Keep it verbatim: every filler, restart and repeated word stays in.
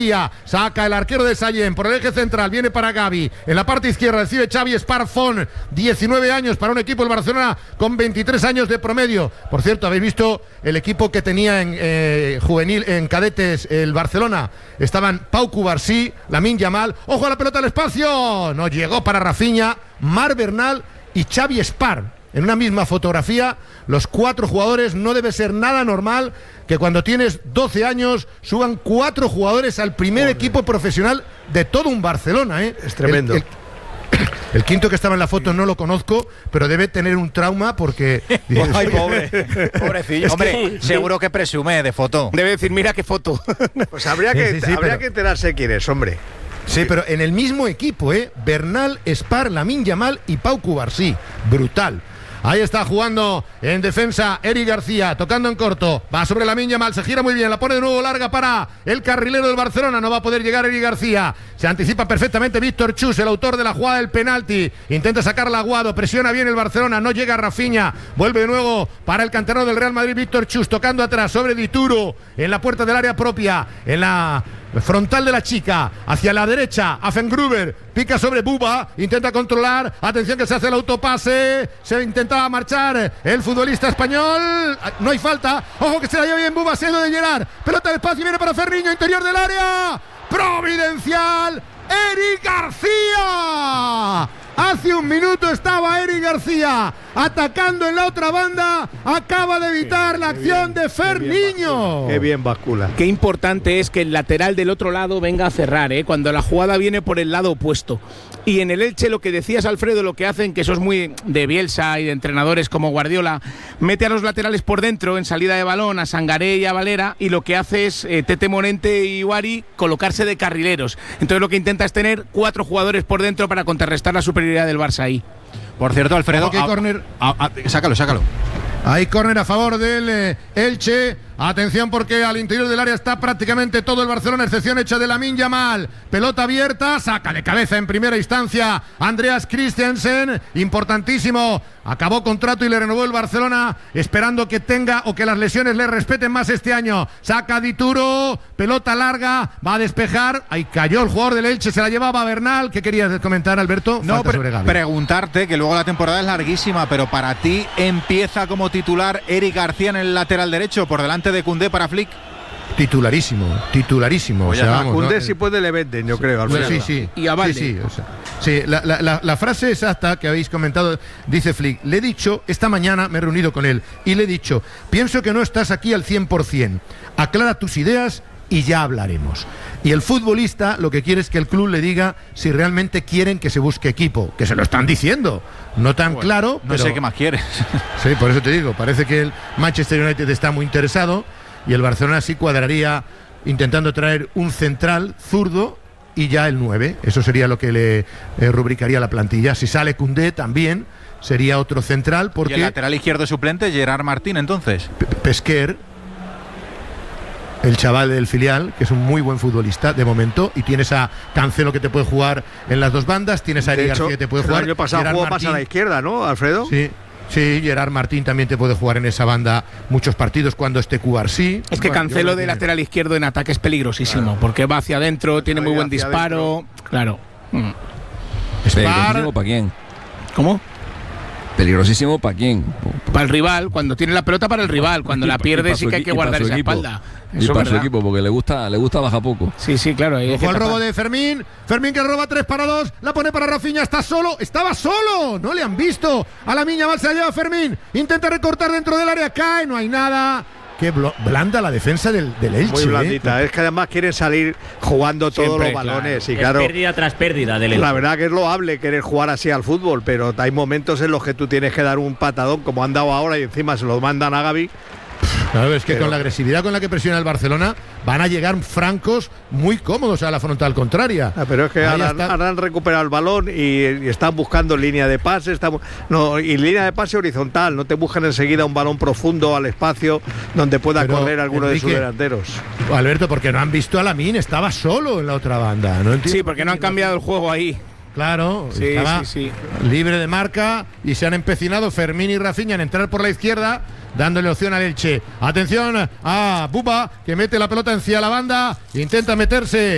Saca el arquero de Sallén por el eje central, viene para Gavi. En la parte izquierda recibe Xavi Esparfón, diecinueve años para un equipo del Barcelona con veintitrés años de promedio. Por cierto, habéis visto el equipo que tenía en eh, juvenil, en cadetes el Barcelona. Estaban Pau Cubarsí, Lamine Yamal. Ojo a la pelota al espacio. No llegó para Rafinha, Marc Bernal y Xavi Espar. En una misma fotografía, los cuatro jugadores. No debe ser nada normal que cuando tienes doce años suban cuatro jugadores al primer Joder. equipo profesional de todo un Barcelona, ¿eh? Es tremendo. El, el, el quinto que estaba en la foto no lo conozco, pero debe tener un trauma porque... Ay, pobre. Pobrecillo. Es Hombre, que, seguro que presume de foto. Debe decir, mira qué foto. Pues habría que, sí, sí, sí, habría pero... que enterarse quién es, hombre. Sí, pero en el mismo equipo, ¿eh? Bernal, Espar, Lamine Yamal y Pau Cubarsí. Brutal. Ahí está jugando en defensa Eric García, tocando en corto, va sobre Lamine Yamal, se gira muy bien, la pone de nuevo larga para el carrilero del Barcelona, no va a poder llegar Eric García, se anticipa perfectamente Víctor Chus, el autor de la jugada del penalti, intenta sacarla a Aguado, presiona bien el Barcelona, no llega Rafinha, vuelve de nuevo para el canterano del Real Madrid, Víctor Chus, tocando atrás sobre Dituro, en la puerta del área propia, en la... frontal de la chica, hacia la derecha, Affengruber, pica sobre Buba, intenta controlar, atención que se hace el autopase, se intentaba marchar el futbolista español, no hay falta, ojo que se la lleva bien Buba, se ha ido de Gerard, pelota de espacio y viene para Ferriño, interior del área, providencial, Eric García. Hace un minuto estaba Eric García atacando en la otra banda, acaba de evitar la acción de Ferriño. Qué bien bascula. Qué importante es que el lateral del otro lado venga a cerrar, ¿eh? Cuando la jugada viene por el lado opuesto. Y en el Elche lo que decías, Alfredo, lo que hacen, que eso es muy de Bielsa y de entrenadores como Guardiola, mete a los laterales por dentro en salida de balón, a Sangaré y a Valera, y lo que hace es eh, Tete Morente y Wari colocarse de carrileros. Entonces lo que intenta es tener cuatro jugadores por dentro para contrarrestar la superioridad del Barça ahí. Por cierto, Alfredo, a, corner. A, a, sácalo, sácalo. Hay córner a favor del eh, Elche. Atención porque al interior del área está prácticamente todo el Barcelona, excepción hecha de Lamine Yamal. Pelota abierta, saca de cabeza en primera instancia Andreas Christensen, importantísimo. Acabó contrato y le renovó el Barcelona, esperando que tenga o que las lesiones le respeten más este año. Saca Dituro, pelota larga, va a despejar. Ahí cayó el jugador del Elche, se la llevaba Bernal. ¿Qué querías comentar, Alberto? No, pre preguntarte, que luego la temporada es larguísima, pero para ti empieza como titular Eric García en el lateral derecho, por delante de Koundé para Flick. Titularísimo, titularísimo. Pues o sea, a vamos, Koundé ¿no? si puede le venden, yo creo. Pues sí, sí. Y a Valde. Sí, sí, o sea, sí la, la, la, la frase exacta que habéis comentado, dice Flick, le he dicho, esta mañana me he reunido con él, y le he dicho, pienso que no estás aquí al cien por cien. Aclara tus ideas y ya hablaremos. Y el futbolista lo que quiere es que el club le diga si realmente quieren que se busque equipo, que se lo están diciendo. No tan bueno, claro, no pero... sé qué más quieres. Sí, por eso te digo, parece que el Manchester United está muy interesado y el Barcelona sí cuadraría intentando traer un central zurdo y ya el nueve. Eso sería lo que le eh, rubricaría la plantilla. Si sale Koundé también sería otro central porque... ¿Y el lateral izquierdo suplente, Gerard Martín, entonces? P Pesquer, el chaval del filial, que es un muy buen futbolista de momento, y tienes a Cancelo que te puede jugar en las dos bandas, tienes a Eric García que te puede jugar. El año pasado jugó más a la izquierda, ¿no, Alfredo? Sí. Sí, Gerard Martín también te puede jugar en esa banda muchos partidos cuando esté Cubarsí. Es que bueno, Cancelo de lateral izquierdo en ataque es peligrosísimo, claro, porque va hacia adentro, tiene muy buen disparo. Adentro. Claro. Mm. ¿Peligrosísimo para quién? ¿Cómo? ¿Peligrosísimo para quién? Para el rival, cuando tiene la pelota para el rival, cuando la pierde sí que hay que guardar esa equipo. espalda. Y para su equipo, porque le gusta, le gusta bajar poco. Sí, sí, claro. Ojo al robo de Fermín. Fermín que roba tres para dos. La pone para Rafinha. Está solo. Estaba solo. No le han visto. A la Miña se la lleva Fermín. Intenta recortar dentro del área. Cae. No hay nada. Qué blanda la defensa del, del Elche. Muy blandita. ¿eh? Es que además quieren salir jugando todos Siempre, los balones. Claro. Y claro, es pérdida tras pérdida del Elche. La verdad que es loable querer jugar así al fútbol, pero hay momentos en los que tú tienes que dar un patadón como han dado ahora y encima se lo mandan a Gavi. Claro, es que pero... con la agresividad con la que presiona el Barcelona van a llegar francos muy cómodos a la frontal contraria. Ah, pero es que ahora, ahora han recuperado el balón y, y están buscando línea de pase, están, no, y línea de pase horizontal, no te buscan enseguida un balón profundo al espacio donde pueda pero, correr alguno Enrique, de sus delanteros. Alberto, porque no han visto a Lamine, estaba solo en la otra banda. No sí, porque no han cambiado el juego ahí. Claro, sí, estaba sí, sí. libre de marca y se han empecinado Fermín y Rafinha en entrar por la izquierda, dándole opción al Elche. Atención a Buba, que mete la pelota hacia la banda, intenta meterse